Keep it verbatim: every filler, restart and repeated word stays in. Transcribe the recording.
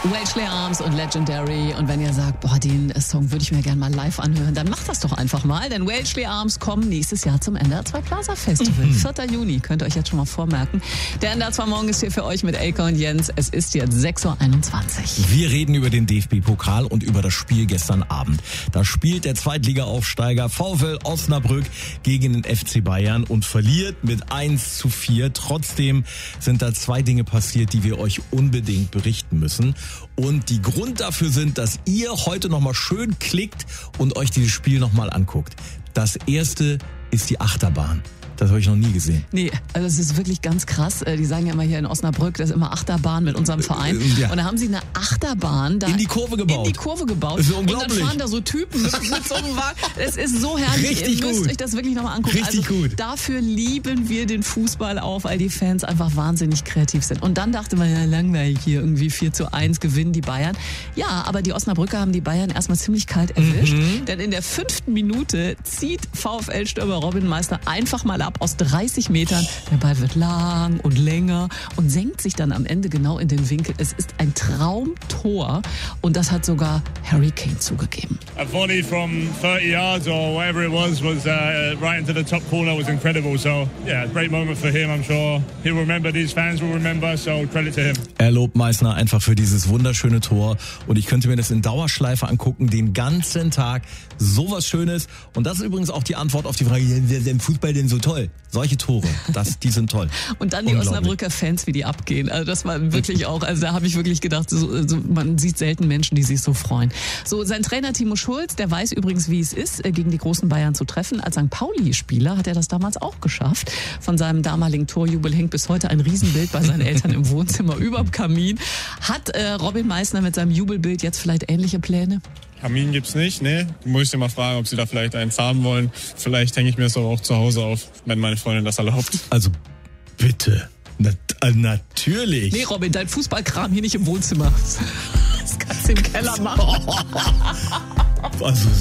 Welshly Arms und Legendary. Und wenn ihr sagt, boah, den Song würde ich mir gerne mal live anhören, dann macht das doch einfach mal. Denn Welshly Arms kommen nächstes Jahr zum N D R zwei Plaza Festival. Mhm. vierter Juni, könnt ihr euch jetzt schon mal vormerken. Der N D R zwei Morgen ist hier für euch mit Elke und Jens. Es ist jetzt sechs Uhr einundzwanzig. Wir reden über den D F B-Pokal und über das Spiel gestern Abend. Da spielt der Zweitliga-Aufsteiger VfL Osnabrück gegen den F C Bayern und verliert mit eins zu vier. Trotzdem sind da zwei Dinge passiert, die wir euch unbedingt berichten müssen. Und die Grund dafür sind, dass ihr heute nochmal schön klickt und euch dieses Spiel nochmal anguckt. Das erste ist die Achterbahn. Das habe ich noch nie gesehen. Nee, also es ist wirklich ganz krass. Die sagen ja immer hier in Osnabrück, das ist immer Achterbahn mit unserem Verein. Ja. Und da haben sie eine Achterbahn da in die Kurve gebaut. In die Kurve gebaut. Das ist unglaublich. Und dann fahren da so Typen mit, mit so einem Wagen. Es ist so herrlich. Richtig Ihr müsst gut. euch das wirklich nochmal angucken. Richtig also, gut. Dafür lieben wir den Fußball auch, weil die Fans einfach wahnsinnig kreativ sind. Und dann dachte man, ja, langweilig hier irgendwie vier zu eins gewinnen die Bayern. Ja, aber die Osnabrücker haben die Bayern erstmal ziemlich kalt erwischt. Mhm. Denn in der fünften Minute zieht VfL-Stürmer Robin Meissner einfach mal ab aus dreißig Metern. Der Ball wird lang und länger und senkt sich dann am Ende genau in den Winkel. Es ist ein Traumtor und das hat sogar Harry Kane zugegeben. A volley from thirty yards or whatever it was was uh, right into the top corner was incredible. So yeah, great moment for him. I'm sure he'll remember. These fans will remember. So credit to him. Er lobt Meissner einfach für dieses wunderschöne Tor und ich könnte mir das in Dauerschleife angucken, den ganzen Tag. Sowas Schönes. Und das ist übrigens auch die Antwort auf die Frage, wer ist denn Fußball denn so toll? Solche Tore, das, die sind toll. Und dann die Osnabrücker Fans, wie die abgehen. Also das war wirklich auch, also da habe ich wirklich gedacht, so, so, man sieht selten Menschen, die sich so freuen. So, sein Trainer Timo Schulz, der weiß übrigens, wie es ist, gegen die großen Bayern zu treffen. Als Sankt Pauli-Spieler hat er das damals auch geschafft. Von seinem damaligen Torjubel hängt bis heute ein Riesenbild bei seinen Eltern im Wohnzimmer überm Kamin. Hat äh, Robin Meissner mit seinem Jubelbild jetzt vielleicht ähnliche Pläne? Kamin gibt's nicht, ne? Muss ich dir mal fragen, ob sie da vielleicht eins haben wollen. Vielleicht hänge ich mir das auch zu Hause auf, wenn meine Freundin das erlaubt. Also bitte. Na, natürlich. Nee, Robin, dein Fußballkram hier nicht im Wohnzimmer. Das kannst du im Keller machen. Also